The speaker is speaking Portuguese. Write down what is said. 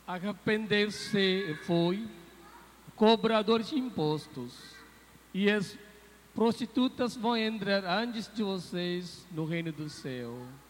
arrependeu-se e foi cobrador de impostos. E as prostitutas vão entrar antes de vocês no reino do céu.